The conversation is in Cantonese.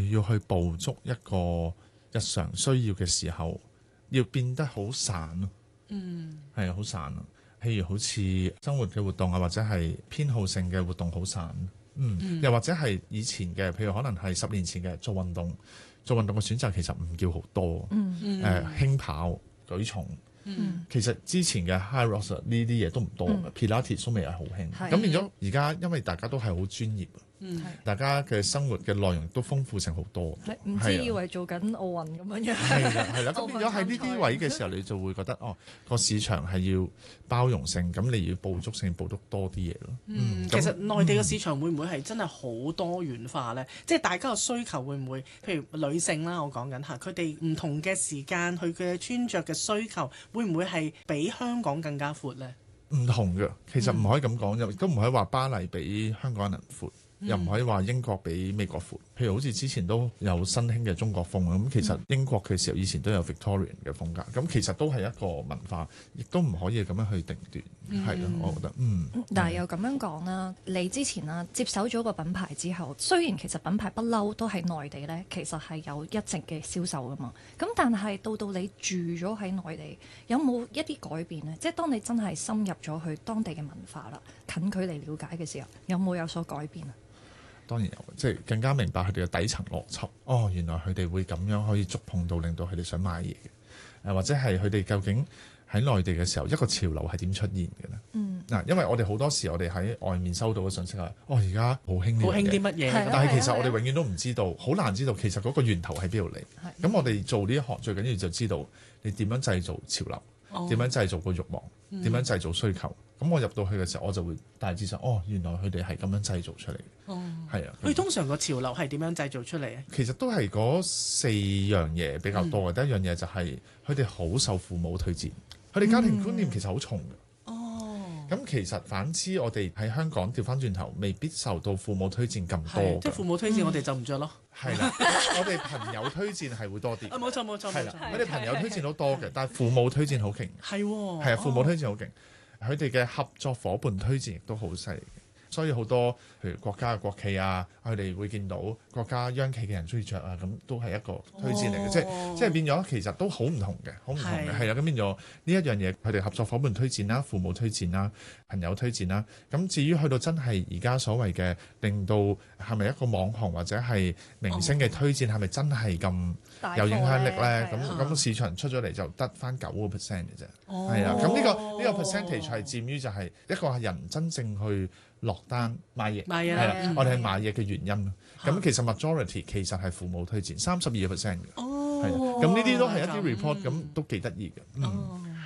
要去捕捉一個日常需要嘅時候，要變得好散咯。係啊，好散啊。譬如好似生活嘅活動啊，或者係偏好性嘅活動好散。又或者係以前嘅，譬如可能係10年前嘅做運動嘅選擇其實唔叫好多。輕跑、舉重。其實之前嘅 high rocks 呢啲嘢都唔多嘅，Pilates 都未係好興。咁變咗而家，因為大家都係好專業。大家嘅生活嘅內容都豐富性好多， 唔知以為做緊奧運咁樣樣。 係啦，咁變咗喺呢啲位嘅時候，你就會覺得個市場係要包容性，咁你要捕捉性捕捉多啲嘢咯。 其實內地嘅市場會唔會係真係好多元化呢？即係大家嘅需求會唔會，譬如女性啦，我講緊嚇，佢哋唔同嘅時間，佢嘅穿着嘅需求會唔會係比香港更加闊呢？ 唔同嘅，其實唔可以咁講，亦都唔可以話巴黎比香港人闊。又唔可以話英國比美國闊，譬如好似之前都有新興嘅中國風咁，其實英國嘅時候以前都有 Victorian 嘅風格，咁其實都係一個文化，亦都唔可以咁樣去定斷，係咯，我覺得。 但係又咁樣講啦，你之前啦接手咗個品牌之後，雖然其實品牌不嬲都喺內地呢，其實係有一直嘅銷售噶嘛，咁但係到你住咗喺內地，有冇一啲改變呢？即係當你真係深入咗去當地嘅文化啦，近距離了解嘅時候，有冇有所改變啊？ 當然有，即係更加明白佢哋嘅底層邏輯。原來佢哋會咁樣可以觸碰到，令到佢哋想買嘢嘅。或者係佢哋究竟喺內地嘅時候，一個潮流係點出現嘅呢？因為我哋好多時我哋喺外面收到嘅信息係，而家好興啲乜嘢，但係其實我哋永遠都唔知道，好難知道其實嗰個源頭喺邊度嚟。咁我哋做呢一行最緊要就知道你點樣製造潮流，點樣製造個慾望，點樣製造需求。咁我入到去嘅時候，我就會大致上，原來佢哋係咁樣製造出嚟。係啊。 佢通常個潮流係點樣製造出嚟啊？ 其實都係嗰4樣嘢比較多嘅。第一樣嘢就係佢哋好受父母推薦，佢哋家庭觀念其實好重嘅。咁其實反之，我哋喺香港調翻轉頭，未必受到父母推薦咁多。 即係父母推薦我哋就唔着咯。 係啦，我哋朋友推薦係會多啲。 冇錯。 係啦，我哋朋友推薦都多嘅，但係父母推薦好勁。係啊，父母推薦好勁。佢哋嘅合作伙伴推薦亦都好犀利嘅，所以好多譬如國家嘅國企啊，佢哋會見到國家央企嘅人中意着啊，咁都係一個推薦嚟嘅。即係變咗其實都好唔同嘅，係啦。咁變咗呢一樣嘢，佢哋合作伙伴推薦啦，父母推薦啦，朋友推薦啦。咁至於去到真係而家所謂嘅令到係咪一個網紅或者係明星嘅推薦係咪真係咁有影響力咧？咁市場出咗嚟就得翻9% 嘅啫。係啊，咁呢個 percentage 係佔於就係一個人真正去落單買嘢，係啦，我哋係買嘢嘅原因。咁其實 majority 其實係父母推薦，32% 嘅。係啊，咁呢啲都係一啲 report，咁都幾得意嘅。